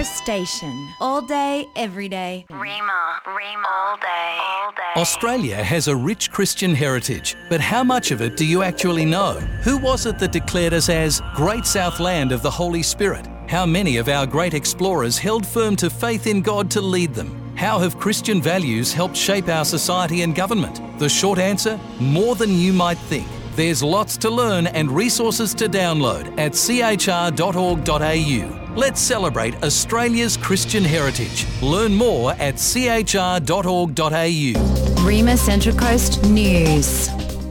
Your station. All day, every day. Rima, all day. Australia has a rich Christian heritage, but how much of it do you actually know? Who was it that declared us as Great South Land of the Holy Spirit? How many of our great explorers held firm to faith in God to lead them? How have Christian values helped shape our society and government? The short answer, more than you might think. There's lots to learn and resources to download at chr.org.au. Let's celebrate Australia's Christian heritage. Learn more at chr.org.au. Rima Central Coast News.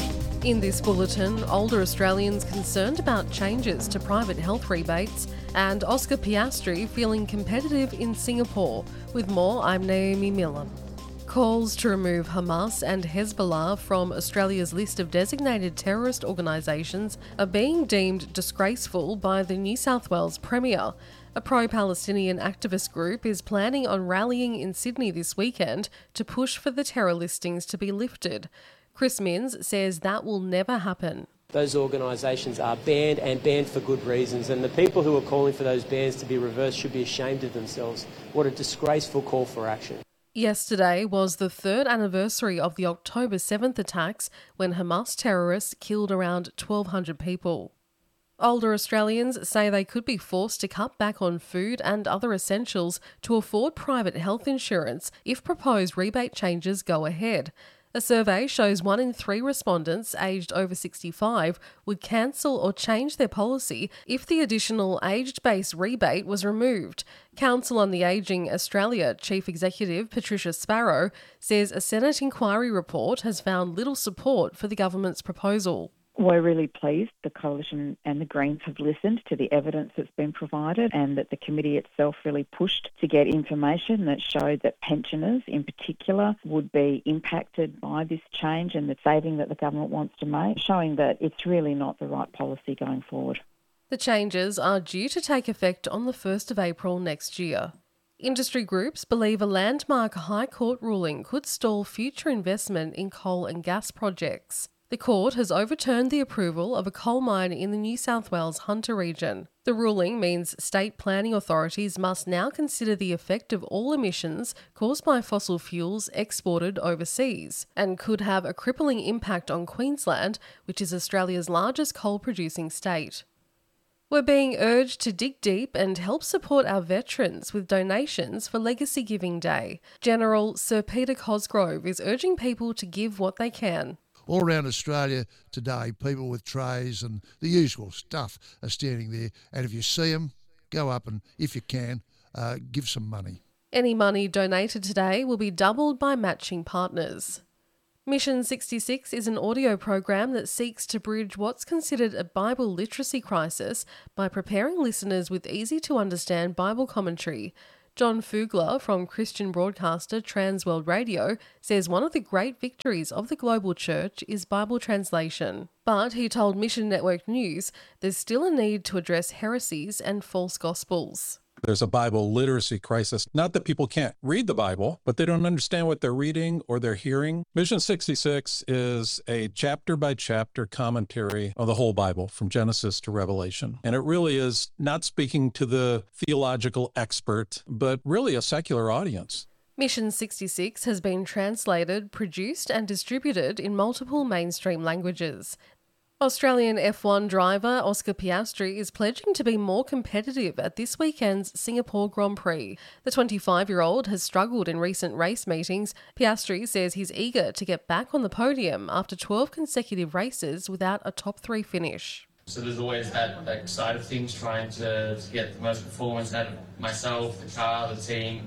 In this bulletin, older Australians concerned about changes to private health rebates and Oscar Piastri feeling competitive in Singapore. With more, I'm Naomi Miller. Calls to remove Hamas and Hezbollah from Australia's list of designated terrorist organisations are being deemed disgraceful by the New South Wales Premier. A pro-Palestinian activist group is planning on rallying in Sydney this weekend to push for the terror listings to be lifted. Chris Minns says that will never happen. Those organisations are banned and banned for good reasons, and the people who are calling for those bans to be reversed should be ashamed of themselves. What a disgraceful call for action. Yesterday was the third anniversary of the October 7th attacks when Hamas terrorists killed around 1,200 people. Older Australians say they could be forced to cut back on food and other essentials to afford private health insurance if proposed rebate changes go ahead. A survey shows 1 in 3 respondents aged over 65 would cancel or change their policy if the additional aged-based rebate was removed. Council on the Ageing Australia Chief Executive Patricia Sparrow says a Senate inquiry report has found little support for the government's proposal. We're really pleased the Coalition and the Greens have listened to the evidence that's been provided and that the committee itself really pushed to get information that showed that pensioners in particular would be impacted by this change and the saving that the government wants to make, showing that it's really not the right policy going forward. The changes are due to take effect on the 1st of April next year. Industry groups believe a landmark High Court ruling could stall future investment in coal and gas projects. The court has overturned the approval of a coal mine in the New South Wales Hunter region. The ruling means state planning authorities must now consider the effect of all emissions caused by fossil fuels exported overseas and could have a crippling impact on Queensland, which is Australia's largest coal-producing state. We're being urged to dig deep and help support our veterans with donations for Legacy Giving Day. General Sir Peter Cosgrove is urging people to give what they can. All around Australia today, people with trays and the usual stuff are standing there. And if you see them, go up and, if you can, give some money. Any money donated today will be doubled by matching partners. Mission 66 is an audio program that seeks to bridge what's considered a Bible literacy crisis by preparing listeners with easy-to-understand Bible commentary. John Fugler from Christian broadcaster Transworld Radio says one of the great victories of the global church is Bible translation. But he told Mission Network News there's still a need to address heresies and false gospels. There's a Bible literacy crisis. Not that people can't read the Bible, but they don't understand what they're reading or they're hearing. Mission 66 is a chapter-by-chapter commentary of the whole Bible from Genesis to Revelation. And it really is not speaking to the theological expert, but really a secular audience. Mission 66 has been translated, produced and distributed in multiple mainstream languages. Australian F1 driver Oscar Piastri is pledging to be more competitive at this weekend's Singapore Grand Prix. The 25-year-old has struggled in recent race meetings. Piastri says he's eager to get back on the podium after 12 consecutive races without a top 3 finish. So there's always that side of things, trying to get the most performance out of myself, the car, the team,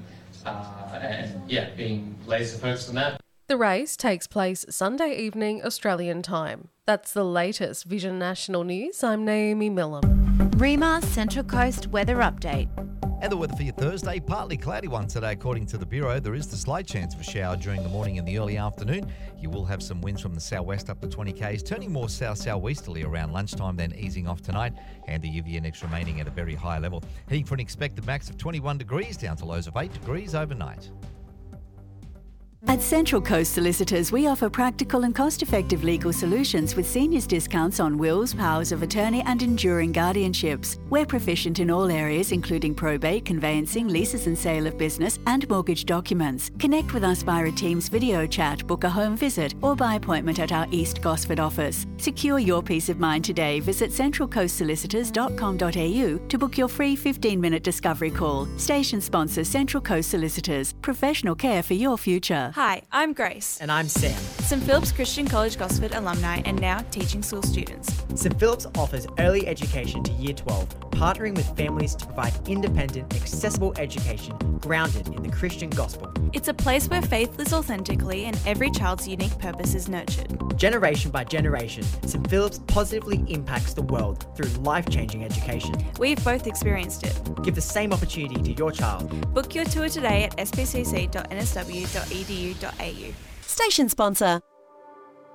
and being laser focused on that. The race takes place Sunday evening Australian time. That's the latest Vision National News. I'm Naomi Miller. Rima Central Coast Weather Update. And the weather for your Thursday, partly cloudy one today according to the Bureau. There is the slight chance of a shower during the morning and the early afternoon. You will have some winds from the southwest up to 20 k's, turning more south-southwesterly around lunchtime, then easing off tonight, and the UV index remaining at a very high level. Heading for an expected max of 21 degrees down to lows of 8 degrees overnight. At Central Coast Solicitors, we offer practical and cost-effective legal solutions with seniors discounts on wills, powers of attorney and enduring guardianships. We're proficient in all areas including probate, conveyancing, leases and sale of business and mortgage documents. Connect with us via a Teams video chat, book a home visit or by appointment at our East Gosford office. Secure your peace of mind today. Visit centralcoastsolicitors.com.au to book your free 15-minute discovery call. Station sponsor Central Coast Solicitors. Professional care for your future. Hi, I'm Grace. And I'm Sam. St Philip's Christian College Gosford alumni and now teaching school students. St Philip's offers early education to Year 12, partnering with families to provide independent, accessible education grounded in the Christian gospel. It's a place where faith lives authentically and every child's unique purpose is nurtured. Generation by generation, St Philip's positively impacts the world through life-changing education. We've both experienced it. Give the same opportunity to your child. Book your tour today at spcc.nsw.edu.au. Station sponsor,